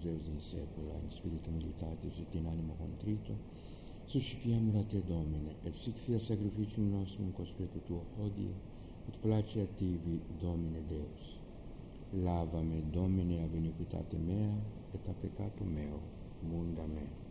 Deus in saecula, in spiritu militatis et in animo contrito, suscipiamur a te, Domine, et sic fiat sacrificium nostrum conspectu tuo hodie, ut place a tibi, Domine Deus. Lava me, Domine, ab iniquitate mea, et a peccatum meo, munda me.